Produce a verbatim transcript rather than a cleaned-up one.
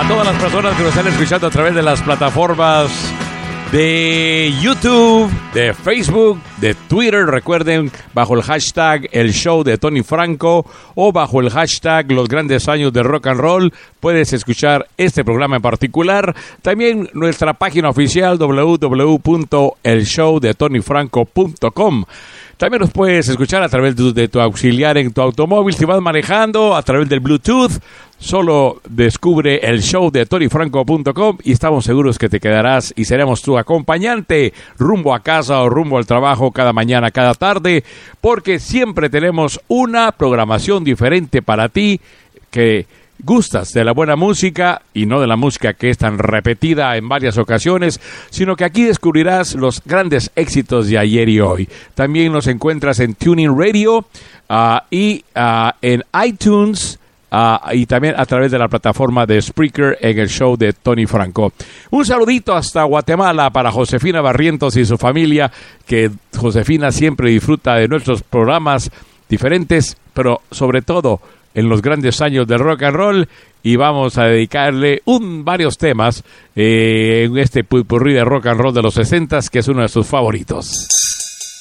A todas las personas que nos están escuchando a través de las plataformas de YouTube, de Facebook, de Twitter, recuerden, bajo el hashtag El Show de Tony Franco o bajo el hashtag Los Grandes Años de Rock and Roll, puedes escuchar este programa en particular. También nuestra página oficial doble u doble u doble u punto el show de tony franco punto com. También nos puedes escuchar a través de, de tu auxiliar en tu automóvil. Si vas manejando, a través del Bluetooth, solo descubre el show de tony franco punto com y estamos seguros que te quedarás y seremos tu acompañante rumbo a casa o rumbo al trabajo cada mañana, cada tarde, porque siempre tenemos una programación diferente para ti que gustas de la buena música y no de la música que es tan repetida en varias ocasiones, sino que aquí descubrirás los grandes éxitos de ayer y hoy. También nos encuentras en TuneIn Radio uh, y uh, en iTunes uh, y también a través de la plataforma de Spreaker en el show de Tony Franco. Un saludito hasta Guatemala para Josefina Barrientos y su familia, que Josefina siempre disfruta de nuestros programas diferentes, pero sobre todo en los grandes años del rock and roll, y vamos a dedicarle un, varios temas eh, en este pupurrí de rock and roll de los sesentas, que es uno de sus favoritos.